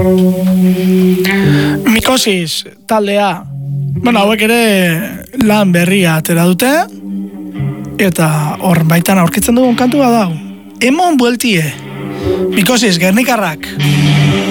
Mikosis taldea, hauek ere lan berria atera dute, eta hor baitan aurkitzen dugun kantua da. Emon bueltie, Mikosis, Gernikarrak.